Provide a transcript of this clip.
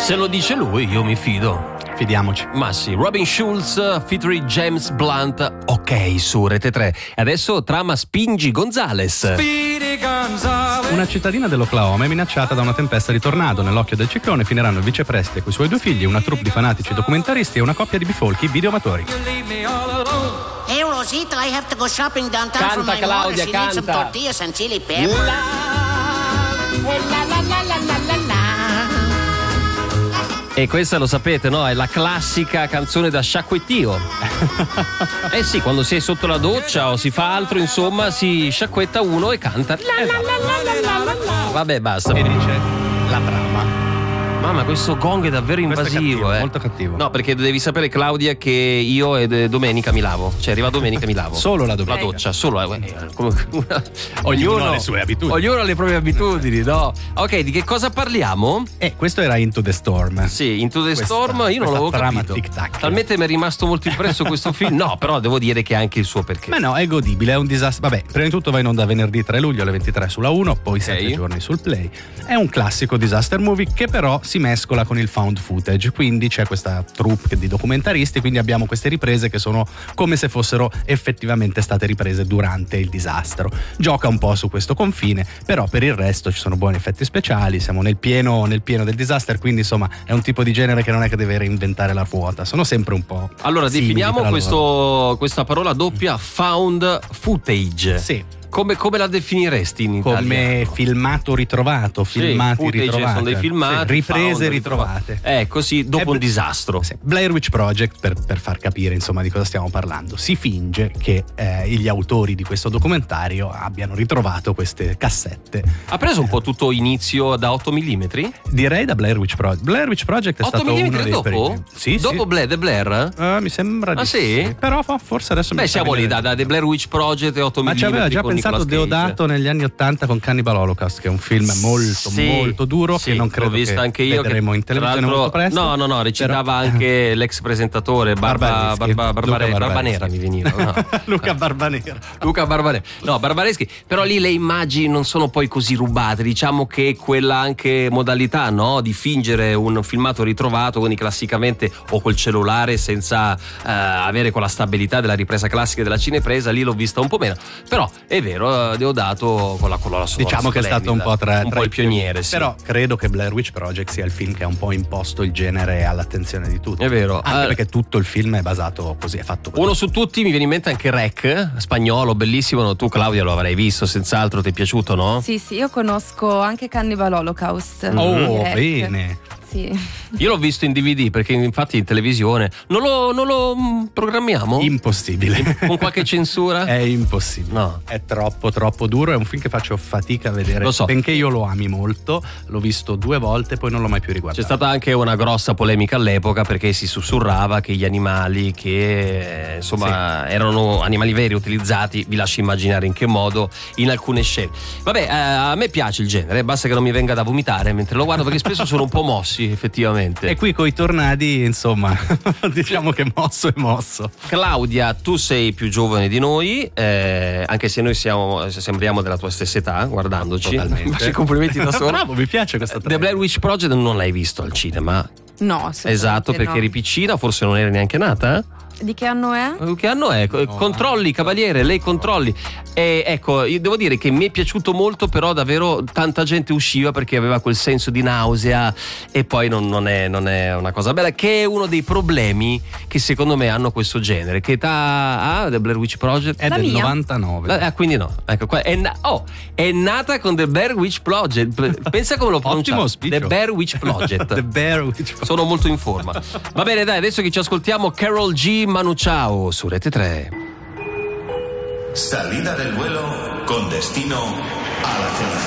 Se lo dice lui, io mi fido. Fidiamoci. Ma sì, Robin Schulz featuring James Blunt, ok, su Rete 3. E adesso trama Spingi Gonzales. Una cittadina dell'Oklahoma è minacciata da una tempesta di tornado. Nell'occhio del ciclone finiranno il vicepreside con i suoi 2 figli, una troupe di fanatici documentaristi e una coppia di bifolchi videoamatori. Hey Rosita, I have to go shopping downtown Canta, for my Claudia, mother. She needs some canta. tortillas and chili pepper. E questa lo sapete, no? È la classica canzone da sciacquettio. Eh sì, quando si è sotto la doccia o si fa altro, insomma, si sciacquetta uno e canta. Vabbè, basta. E dice la trama. Mamma, questo gong è davvero invasivo, molto cattivo. No, perché devi sapere, Claudia, che io e domenica mi lavo. Cioè, arriva domenica mi lavo. Solo la domenica. La doccia, solo. Ognuno ha le sue abitudini. Ognuno ha le proprie abitudini, no? Ok, di che cosa parliamo? Questo era Into the Storm. Sì, Into the Storm, io non l'avevo trama capito. tic-tac. Talmente mi è rimasto molto impresso questo film. No, però devo dire che ha anche il suo perché. Ma no, è godibile, è un disastro. Vabbè, prima di tutto va in onda venerdì 3 luglio alle 23 sulla 1, poi 7 giorni sul Play. È un classico disaster movie che però si mescola con il found footage, quindi c'è questa troupe di documentaristi, quindi abbiamo queste riprese che sono come se fossero effettivamente state riprese durante il disastro. Gioca un po' su questo confine, però per il resto ci sono buoni effetti speciali, siamo nel pieno del disaster, quindi insomma è un tipo di genere che non è che deve reinventare la ruota, sono sempre un po'. Allora definiamo questa parola doppia, found footage. Sì. Come la definiresti in Italia? Come filmato ritrovato, filmati ritrovati. Sono dei filmati, sì, riprese ritrovate. Così dopo un disastro. Sì. Blair Witch Project, per far capire insomma di cosa stiamo parlando, si finge che gli autori di questo documentario abbiano ritrovato queste cassette. Ha preso un po' tutto inizio da 8 mm? Direi da Blair Witch Project. Blair Witch Project è stato uno dei dopo? primi. Sì, dopo sì. The Blair? Mi sembra di sì? Però forse adesso mi siamo lì da The Blair Witch Project e 8 mm. Ma ci aveva già pensato Deodato negli anni '80 con Cannibal Holocaust, che è un film molto duro, che non credo che anche io, vedremo in televisione molto presto. No, recitava anche l'ex presentatore Barbanera, mi veniva. No. Luca Barbanera. No, Barbareschi. Però lì le immagini non sono poi così rubate. Diciamo che quella anche modalità, no, di fingere un filmato ritrovato, quindi classicamente o col cellulare senza avere quella stabilità della ripresa classica della cinepresa, lì l'ho vista un po' meno. Però è vero, Deodato con la colonna sonora, diciamo che è stato un po' tra il pioniere, sì. Però credo che Blair Witch Project sia il film che ha un po' imposto il genere all'attenzione di tutti. È vero, anche perché tutto il film è basato così, è fatto così. Uno su tutti, mi viene in mente anche Rec, spagnolo, bellissimo. Tu, Claudia, lo avrai visto senz'altro, ti è piaciuto, no? Sì, io conosco anche Cannibal Holocaust. Bene. Sì. Io l'ho visto in DVD, perché infatti in televisione non lo programmiamo? Impossibile. Con qualche censura? È impossibile. No. È troppo duro. È un film che faccio fatica a vedere. Lo so. Benché io lo ami molto, l'ho visto 2 volte, poi non l'ho mai più riguardato. C'è stata anche una grossa polemica all'epoca, perché si sussurrava che gli animali che erano animali veri utilizzati, vi lascio immaginare in che modo, in alcune scene. Vabbè, a me piace il genere, basta che non mi venga da vomitare mentre lo guardo, perché spesso sono un po' mossi, effettivamente. E qui coi tornadi, insomma, diciamo che mosso è mosso. Claudia, tu sei più giovane di noi, anche se noi sembriamo della tua stessa età, guardandoci. Totalmente. Faccio i complimenti da solo. Bravo, mi piace questa The Blair Witch Project non l'hai visto al cinema? No, esatto, perché eri piccina, forse non eri neanche nata? Di che anno è? Che anno è? Controlli, cavaliere, lei controlli. E ecco, io devo dire che mi è piaciuto molto, però davvero tanta gente usciva perché aveva quel senso di nausea, e poi non è una cosa bella, che è uno dei problemi che secondo me hanno questo genere. Che età ha The Blair Witch Project? È del mia. 99. Quindi no. Ecco qua, è nata con The Blair Witch Project. Pensa come lo pronunciamo. The Blair Witch Project. The Blair Witch Project. Sono molto in forma. Va bene, dai, adesso che ci ascoltiamo Carol G. Manu Chao su Rete 3. Salida del vuelo con destino a la felicidad.